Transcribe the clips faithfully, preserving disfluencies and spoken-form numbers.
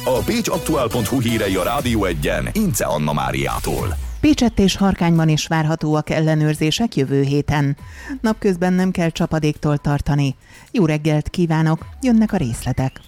A pécsaktuál pont hu hírei a Rádió Egyen Ince Anna Máriától. Pécsett és Harkányban is várhatóak ellenőrzések jövő héten. Napközben nem kell csapadéktól tartani. Jó reggelt kívánok, jönnek a részletek.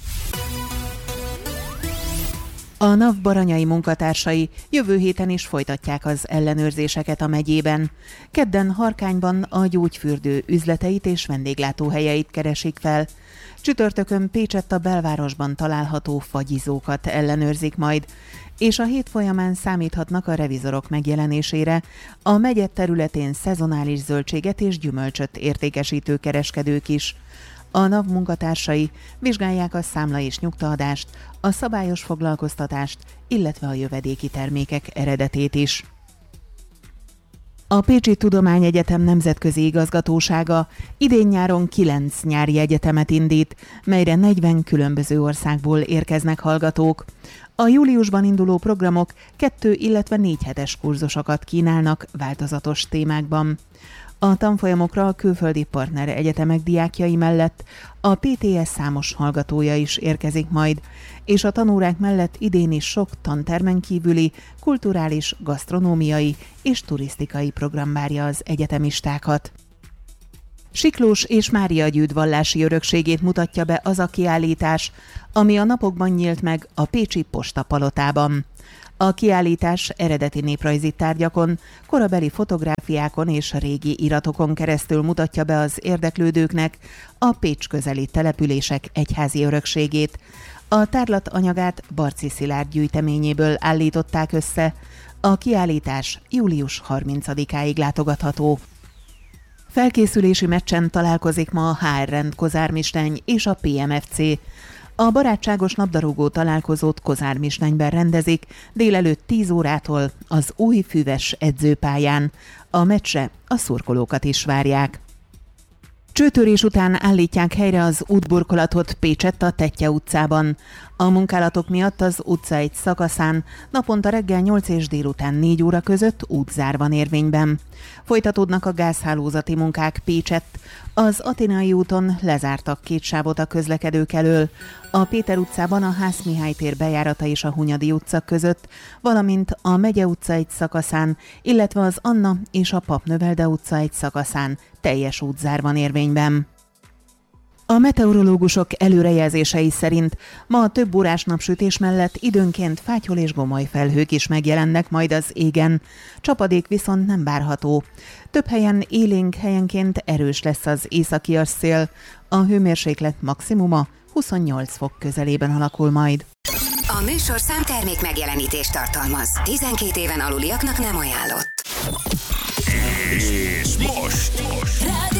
A NAV baranyai munkatársai jövő héten is folytatják az ellenőrzéseket a megyében. Kedden Harkányban a gyógyfürdő üzleteit és vendéglátóhelyeit keresik fel. Csütörtökön Pécsett a belvárosban található fagyizókat ellenőrzik majd, és a hét folyamán számíthatnak a revizorok megjelenésére a megye területén szezonális zöldséget és gyümölcsöt értékesítő kereskedők is. A NAV munkatársai vizsgálják a számla és nyugtaadást, a szabályos foglalkoztatást, illetve a jövedéki termékek eredetét is. A Pécsi Tudományegyetem Nemzetközi Igazgatósága idén-nyáron kilenc nyári egyetemet indít, melyre negyven különböző országból érkeznek hallgatók. A júliusban induló programok kettő, illetve négy hetes kurzusokat kínálnak változatos témákban. A tanfolyamokra a külföldi partner egyetemek diákjai mellett a pé té es számos hallgatója is érkezik majd, és a tanórák mellett idén is sok tantermen kívüli, kulturális, gasztronómiai és turisztikai program várja az egyetemistákat. Siklós és Mária Gyűd vallási örökségét mutatja be az a kiállítás, ami a napokban nyílt meg a pécsi Postapalotában. A kiállítás eredeti néprajzi tárgyakon, korabeli fotográfiákon és régi iratokon keresztül mutatja be az érdeklődőknek a Pécs közeli települések egyházi örökségét. A tárlat anyagát Barczy Szilárd gyűjteményéből állították össze. A kiállítás július harmincadikáig látogatható. Felkészülési meccsen találkozik ma a há er Rend Kozármisteny és a pé em ef cé. A barátságos labdarúgó találkozót Kozármistenyben rendezik délelőtt tíz órától az új füves edzőpályán. A meccsre a szurkolókat is várják. Csőtörés után állítják helyre az útburkolatot Pécsett a Tettye utcában. A munkálatok miatt az utca egy szakaszán naponta reggel nyolc és délután négy óra között útzár van érvényben. Folytatódnak a gázhálózati munkák Pécsett. Az Athénai úton lezártak két sávot a közlekedők elől. A Péter utcában a Ház Mihály tér bejárata és a Hunyadi utca között, valamint a Megye utca egy szakaszán, illetve az Anna és a Papnövelde utca egy szakaszán teljes útzár van érvényben. A meteorológusok előrejelzései szerint ma a több órás napsütés mellett időnként fátyol és gomoly felhők is megjelennek majd az égen. Csapadék viszont nem várható. Több helyen élénk, helyenként erős lesz az északias szél. A hőmérséklet maximuma huszonnyolc fok közelében alakul majd. A műsorszám termék megjelenítést tartalmaz. tizenkét éven aluliaknak nem ajánlott. És most! most.